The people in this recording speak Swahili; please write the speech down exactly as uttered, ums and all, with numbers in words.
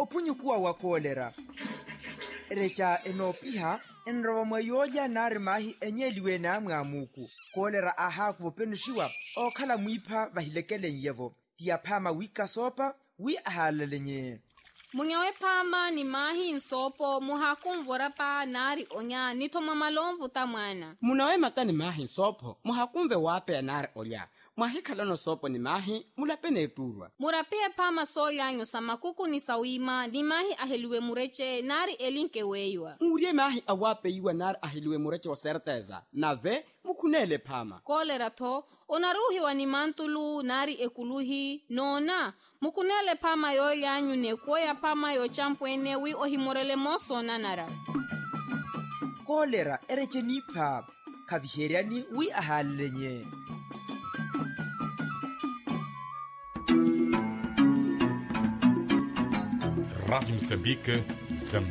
opunyukuwa wa kolera recha enopiha enrowa mwayoja nari mahi enyeliwe na mwamuku kolera aha kuvopenishiwa okhala mwipa vahilekele nyevo tia phama wika sopa wi ahalalenye munyawe phama ni mahi nsopo muhakumvora pa nari onya nithoma malomvu ta mwana munawe mata ni mahi nsopo muhakumve wape nari olya mwahikhalano sopo ni mahi mulapene eturwa murapie phama solyanyo sa makuku ni sawima ni mahi aheliwe mureche nari elinke weiwa nguriye mahi awape iwa nari aheliwe mureche wa serteza nave mukunele phama kolera tho onaruhiwa ni mantulu nari ekuluhi nona mukunele phama yolyanyu nekuoya phama yochampwene wi ohimorele mosona nara kolera ereche nipha kaviheriani wi ahalalenye Rádio Moçambique, Zambia.